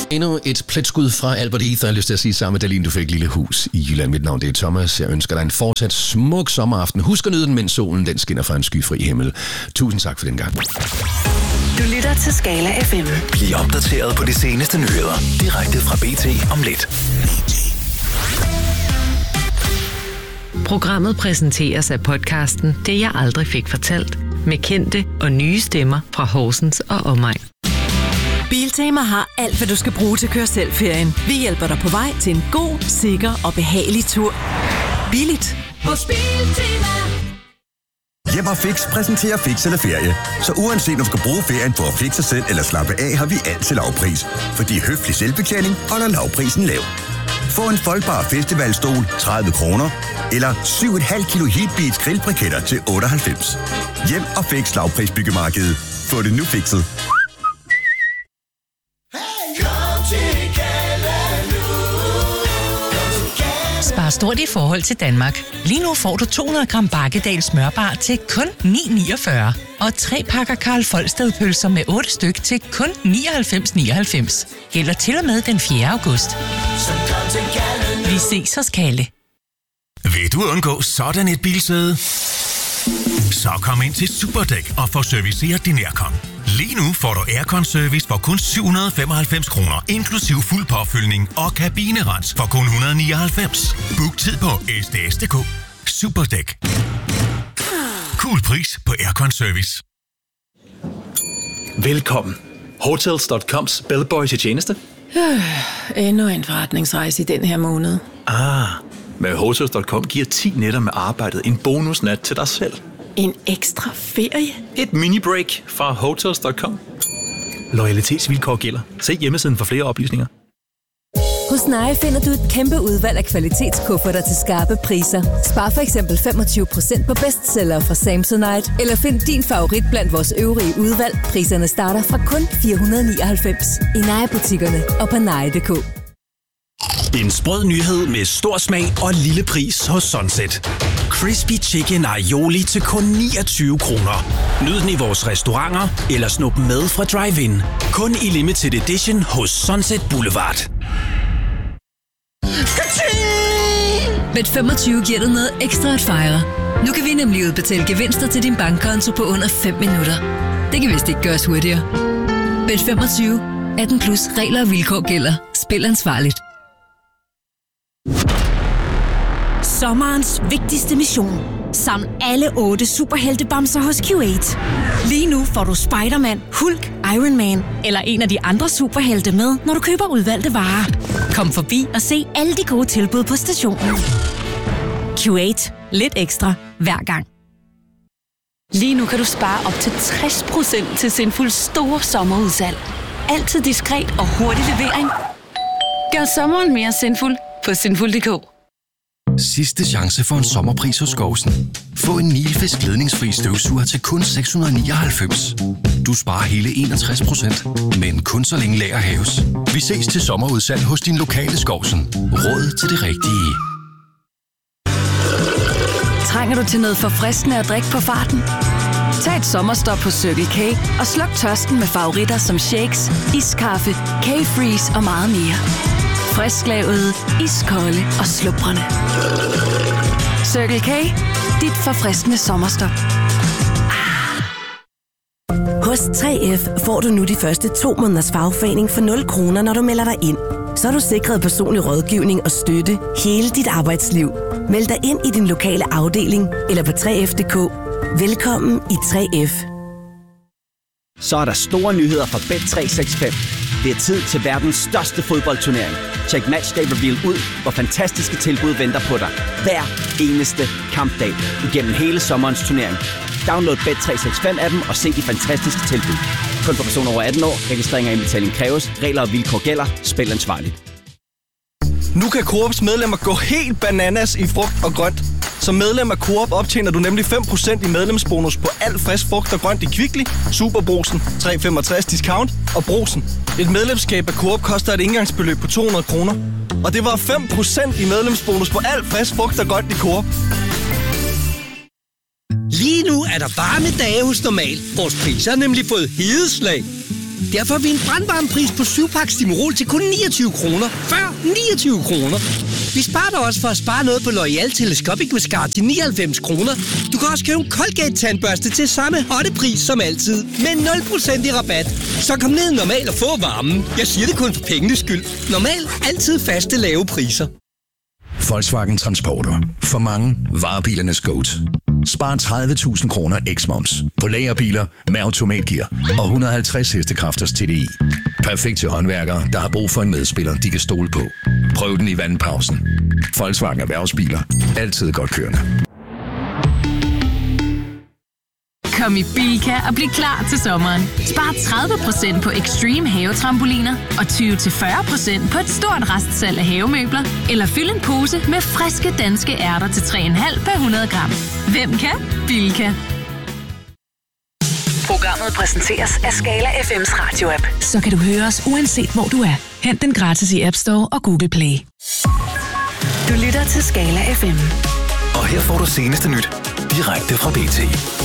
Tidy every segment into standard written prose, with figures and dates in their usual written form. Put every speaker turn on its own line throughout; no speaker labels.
Endnu et pletskud fra Albert Heath, jeg har lyst til at sige samme, Dalin, du fik et lille hus i Jylland. Mit navn det er Thomas. Jeg ønsker dig en fortsat smuk sommeraften. Husk at nyde den, mens solen den skinner fra en skyfri himmel. Tusind tak for den gang.
Du lytter til Skala FM.
Bliv opdateret på de seneste nyheder direkte fra BT om lidt.
Programmet præsenteres af podcasten Det jeg aldrig fik fortalt, med kendte og nye stemmer fra Horsens og omegn.
Biltema har alt, hvad du skal bruge til at køre selv-ferien. Vi hjælper dig på vej til en god, sikker og behagelig tur. Billigt.
Hos Biltema.
Hjem og Fix præsenterer Fix eller ferie. Så uanset om du skal bruge ferien på at fixe sig selv eller slappe af, har vi alt til lavpris. Fordi høflig selvbetjening holder lavprisen lav. Få en foldbar festivalstol 30 kroner, eller 7,5 kilo Heatbeats grillbriketter til 98. Hjem og Fix lavprisbyggemarkedet. Få det nu fikset.
Spar stort i forhold til Danmark. Lige nu får du 200 gram Bakkedal smørbar til kun 9,49. Og 3 pakker Karl Folstad-pølser med 8 styk til kun 99,99. Gælder til og med den 4. august. Vi ses hos Kalle.
Vil du undgå sådan et bilsæde? Så kom ind til Superdæk og få serviceret din aircon. Lige nu får du aircon-service for kun 795 kroner, inklusiv fuld påfyldning og kabinerens for kun 199. Book tid på SDS.dk. Superdæk. Cool pris på aircon-service.
Velkommen. Hotels.coms bellboy til tjeneste.
Endnu en forretningsrejse i den her måned.
Med Hotels.com giver 10 nætter med arbejdet en bonusnat til dig selv.
En ekstra ferie?
Et mini-break fra Hotels.com. Loyalitetsvilkår gælder. Se hjemmesiden for flere oplysninger.
Hos Nye finder du et kæmpe udvalg af kvalitetskufferter til skarpe priser. Spar for eksempel 25% på bestsellere fra Samsonite, eller find din favorit blandt vores øvrige udvalg. Priserne starter fra kun 499 i Nye-butikkerne og på Nye.dk.
En sprød nyhed med stor smag og lille pris hos Sunset. Crispy Chicken Aioli til kun 29 kroner. Nyd den i vores restauranter eller snup med fra drive-in. Kun i limited edition hos Sunset Boulevard.
Bet 25 giver dig noget ekstra at fejre. Nu kan vi nemlig udbetale gevinster til din bankkonto på under 5 minutter. Det kan vist ikke gøres hurtigere. Bet 25. 18 plus regler og vilkår gælder. Spil ansvarligt.
Sommerens vigtigste mission. Saml alle 8 superheltebamser hos Q8. Lige nu får du Spider-Man, Hulk, Iron Man eller en af de andre superhelte med, når du køber udvalgte varer. Kom forbi og se alle de gode tilbud på stationen. Q8. Lidt ekstra hver gang.
Lige nu kan du spare op til 60% til Sinfuls store sommerudsalg. Altid diskret og hurtig levering. Gør sommeren mere sinful på sinful.dk.
Sidste chance for en sommerpris hos Skovsen. Få en Nilfisk ledningsfri støvsuger til kun 699. Du sparer hele 61%, men kun så længe lager haves. Vi ses til sommerudsalg hos din lokale Skovsen. Råd til det rigtige.
Trænger du til noget forfriskende at drikke på farten? Tag et sommerstop på Circle K og sluk tørsten med favoritter som shakes, iskaffe, K-Freeze og meget mere. Frisklavet, iskolde og slubrende. Circle K. Dit forfriskende sommerstop.
Hos 3F får du nu de første 2 måneders fagforening for 0 kroner, når du melder dig ind. Så er du sikret personlig rådgivning og støtte hele dit arbejdsliv. Meld dig ind i din lokale afdeling eller på 3F.dk. Velkommen i 3F.
Så er der store nyheder fra Bet365. Det er tid til verdens største fodboldturnering. Check Matchday Reveal ud, hvor fantastiske tilbud venter på dig. Hver eneste kampdag igennem hele sommerens turnering. Download Bet365-appen og se de fantastiske tilbud. Kun for personer over 18 år. Registrering og indbetaling kræves. Regler og vilkår gælder. Spil ansvarligt.
Nu kan Coops medlemmer gå helt bananas i frugt og grønt. Som medlem af Coop optjener du nemlig 5% i medlemsbonus på alt frisk frugt og grønt i Kvickly, Superbrugsen, 365 discount og Brugsen. Et medlemskab af Coop koster et indgangsbeløb på 200 kroner. Og det var 5% i medlemsbonus på alt frisk frugt og grønt i Coop.
Lige nu er der varme dage hos Normal. Vores priser har nemlig fået hedeslag.
Derfor har vi en brandvarm pris på 7-pakke Stimorol til kun 29 kroner. Før 29 kroner. Vi sparer dig også for at spare noget på L'Oreal Telescopic Mascara til 99 kroner. Du kan også købe en Colgate-tandbørste til samme hotte pris som altid. Med 0% i rabat. Så kom ned normal og få varmen. Jeg siger det kun for pengenes skyld. Normal, altid faste lave priser.
Volkswagen Transporter. For mange varebilernes GOAT. Spar 30.000 kroner x-moms på lagerbiler med automatgear og 150 hestekræfters TDI. Perfekt til håndværkere, der har brug for en medspiller, de kan stole på. Prøv den i vandpausen. Volkswagen Erhvervsbiler. Altid godt kørende.
Kom i Bilka og bliv klar til sommeren. Spar 30% på Extreme havetrampoliner og 20-40% på et stort restsalg af havemøbler. Eller fyld en pose med friske danske ærter til 3,5 per 100 gram. Hvem kan? Bilka.
Programmet præsenteres af Skala FM's radio-app.
Så kan du høre os uanset hvor du er. Hent den gratis i App Store og Google Play.
Du lytter til Skala FM.
Og her får du seneste nyt direkte fra BT.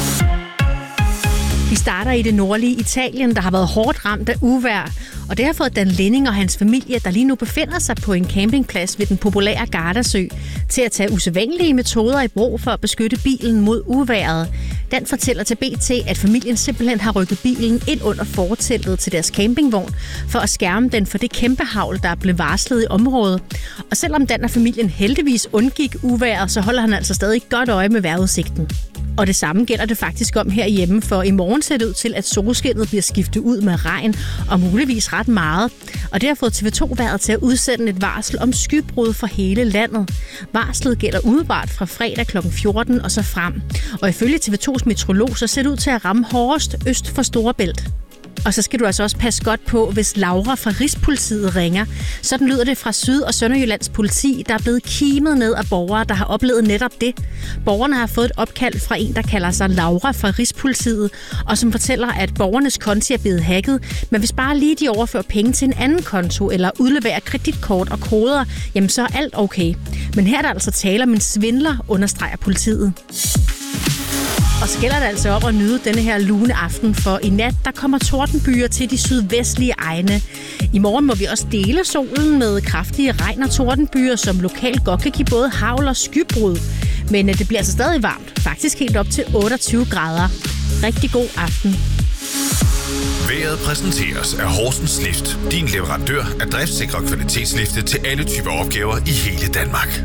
Vi starter i det nordlige Italien, der har været hårdt ramt af uvejr. Og det har fået Dan Lenning og hans familie, der lige nu befinder sig på en campingplads ved den populære Gardasø, til at tage usædvanlige metoder i brug for at beskytte bilen mod uvejret. Dan fortæller til BT, at familien simpelthen har rykket bilen ind under forteltet til deres campingvogn, for at skærme den for det kæmpe hagl, der blev varslet i området. Og selvom Dan og familien heldigvis undgik uvejret, så holder han altså stadig godt øje med vejrudsigten. Og det samme gælder det faktisk om herhjemme, for i morgen ser det ud til, at solskinnet bliver skiftet ud med regn, og muligvis ret meget. Og det har fået TV2-vejret til at udsende et varsel om skybrud for hele landet. Varslet gælder umiddelbart fra fredag kl. 14 og så frem. Og ifølge TV2's meteorolog, så ser det ud til at ramme hårdest øst for Storebælt. Og så skal du altså også passe godt på, hvis Laura fra Rigspolitiet ringer. Sådan lyder det fra Syd- og Sønderjyllands politi, der er blevet kimet ned af borgere, der har oplevet netop det. Borgerne har fået et opkald fra en, der kalder sig Laura fra Rigspolitiet, og som fortæller, at borgernes konti er blevet hacket. Men hvis bare lige de overfører penge til en anden konto, eller udleverer kreditkort og koder, jamen så er alt okay. Men her er der altså tale om en svindler, understreger politiet. Og så gælder det altså om at nyde denne her lune aften, for i nat der kommer tordenbyer til de sydvestlige egne. I morgen må vi også dele solen med kraftige regn- og tordenbyer, som lokalt godt kan give både hagl og skybrud. Men det bliver altså stadig varmt, faktisk helt op til 28 grader. Rigtig god aften.
Vejret præsenteres af Horsens Lift. Din leverandør af driftsikre kvalitetslifte til alle typer opgaver i hele Danmark.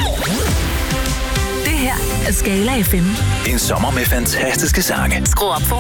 Det her er Skala FM.
En sommer med fantastiske sange.
Skru op for